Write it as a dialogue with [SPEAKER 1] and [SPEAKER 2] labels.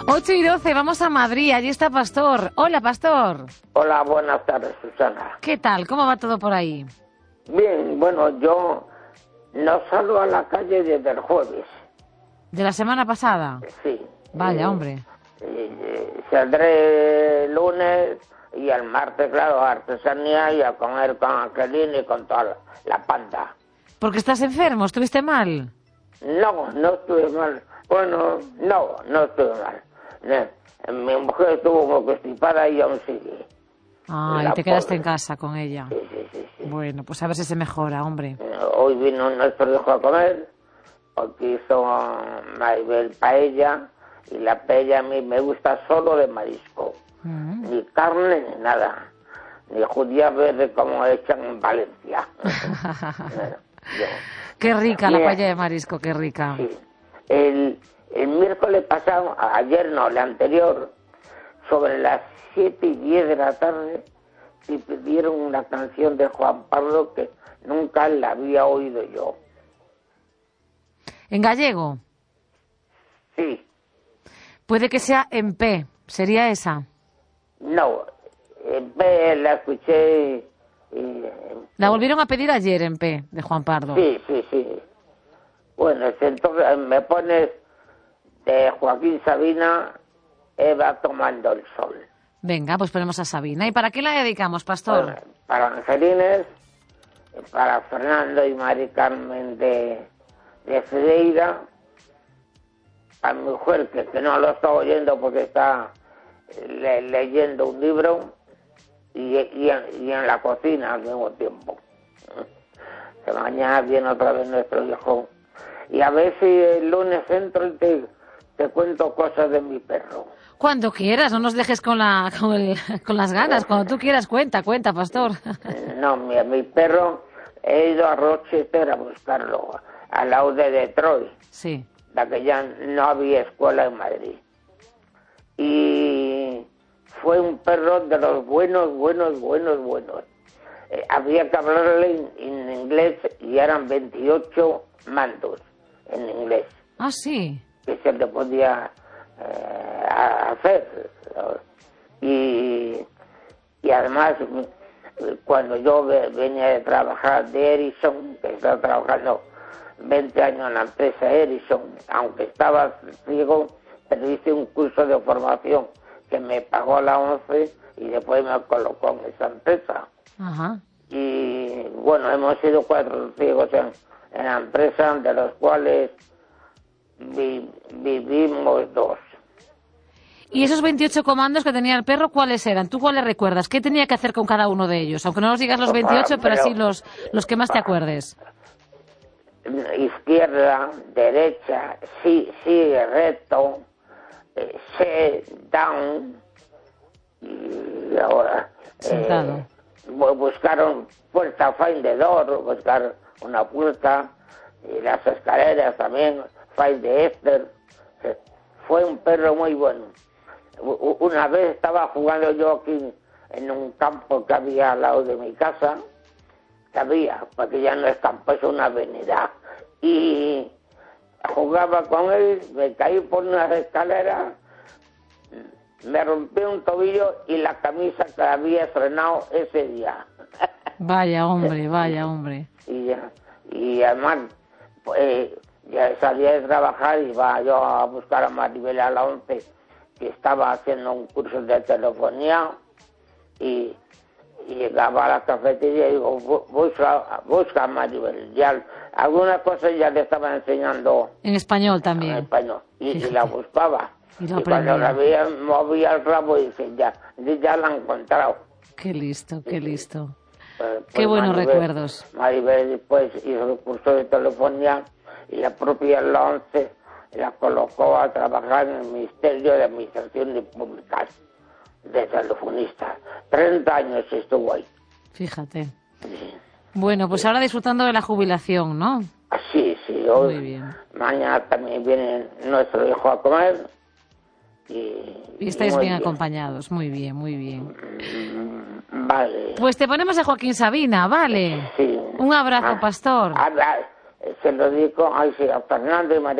[SPEAKER 1] 8:12, vamos a Madrid, allí está Pastor. Hola, Pastor.
[SPEAKER 2] Hola, buenas tardes, Susana.
[SPEAKER 1] ¿Qué tal? ¿Cómo va todo por ahí?
[SPEAKER 2] Bien, bueno, yo no salgo a la calle desde el jueves.
[SPEAKER 1] ¿De la semana pasada?
[SPEAKER 2] Sí.
[SPEAKER 1] Vaya, hombre.
[SPEAKER 2] Saldré el lunes y el martes, claro, a artesanía y a comer con Angelina y con toda la panda.
[SPEAKER 1] ¿Porque estás enfermo? ¿Estuviste mal?
[SPEAKER 2] No estuve mal. Bueno, no estuve mal. Mi mujer estuvo muy constipada y aún sigue.
[SPEAKER 1] Ah, y te quedaste en casa con ella.
[SPEAKER 2] Sí.
[SPEAKER 1] Bueno, pues a ver si se mejora, hombre.
[SPEAKER 2] Hoy vino nuestro hijo a comer, porque hizo Maribel paella, y la paella a mí me gusta solo de marisco. Ni carne ni nada. Ni judía verde como echan en Valencia.
[SPEAKER 1] Qué rica la paella de marisco, qué rica.
[SPEAKER 2] Sí. El miércoles pasado, ayer no, el anterior, sobre las 7:10 de la tarde, me pidieron una canción de Juan Pardo que nunca la había oído yo.
[SPEAKER 1] ¿En gallego?
[SPEAKER 2] Sí.
[SPEAKER 1] Puede que sea en P, ¿sería esa?
[SPEAKER 2] No, la escuché.
[SPEAKER 1] La volvieron a pedir ayer en P, de Juan Pardo.
[SPEAKER 2] Sí. Bueno, entonces me pones de Joaquín Sabina, Eva tomando el sol.
[SPEAKER 1] Venga, pues ponemos a Sabina. ¿Y para qué la dedicamos, Pastor?
[SPEAKER 2] Bueno, para Angelines, para Fernando y Mari Carmen de Freira, a mi mujer que no lo está oyendo porque está leyendo un libro, y en la cocina al mismo tiempo. Que mañana viene otra vez nuestro hijo. Y a ver si el lunes entro y te cuento cosas de mi perro.
[SPEAKER 1] Cuando quieras, no nos dejes con las ganas. Cuando tú quieras, cuenta, Pastor.
[SPEAKER 2] No, mi perro, he ido a Rochester a buscarlo, al lado de Detroit.
[SPEAKER 1] Sí.
[SPEAKER 2] La que ya no había escuela en Madrid. Y fue un perro de los buenos. Había que hablarle en inglés y eran 28 mandos en inglés.
[SPEAKER 1] Ah, sí.
[SPEAKER 2] Que se le podía hacer. Y además, cuando yo venía de trabajar de Ericsson, que estaba trabajando 20 años en la empresa Ericsson, aunque estaba ciego, pero hice un curso de formación que me pagó la 11 y después me colocó en esa empresa.
[SPEAKER 1] Ajá.
[SPEAKER 2] Y bueno, hemos sido 4 ciegos en la empresa, de los cuales vivimos 2.
[SPEAKER 1] ¿Y esos 28 comandos que tenía el perro, cuáles eran? ¿Tú cuáles recuerdas? ¿Qué tenía que hacer con cada uno de ellos? Aunque no nos digas los 28, pero sí los que más te acuerdes.
[SPEAKER 2] Izquierda, derecha, sí, recto, down, y ahora
[SPEAKER 1] sentado.
[SPEAKER 2] Buscaron puerta, find the door, buscar una puerta, y las escaleras también, find the Esther. Fue un perro muy bueno. Una vez estaba jugando yo aquí en un campo que había al lado de mi casa, porque ya no es campo, es una avenida, y jugaba con él, me caí por una escalera, me rompí un tobillo y la camisa que había estrenado ese día.
[SPEAKER 1] Vaya hombre.
[SPEAKER 2] Y además, ya salía de trabajar y iba yo a buscar a Maribel a la 11, que estaba haciendo un curso de telefonía, y llegaba a la cafetería y digo, busca a Maribel. Ya, algunas cosas ya le estaba enseñando.
[SPEAKER 1] En español también.
[SPEAKER 2] En español. Y la buscaba.
[SPEAKER 1] Y
[SPEAKER 2] cuando la veía, movía el rabo y dice, ya la he encontrado.
[SPEAKER 1] Qué listo.
[SPEAKER 2] Pues
[SPEAKER 1] Qué buenos recuerdos.
[SPEAKER 2] Maribel después hizo el curso de telefonía y la propia la 11 la colocó a trabajar en el Ministerio de Administraciones Públicas de telefonista. 30 años estuvo ahí.
[SPEAKER 1] Fíjate. Sí. Bueno, pues ahora disfrutando de la jubilación, ¿no?
[SPEAKER 2] Sí, hoy.
[SPEAKER 1] Muy bien.
[SPEAKER 2] Mañana también viene nuestro hijo a comer.
[SPEAKER 1] Y estáis bien acompañados. Muy bien.
[SPEAKER 2] Vale.
[SPEAKER 1] Pues te ponemos a Joaquín Sabina, ¿vale?
[SPEAKER 2] Sí.
[SPEAKER 1] Un abrazo, Pastor.
[SPEAKER 2] Se lo digo a Fernando y María.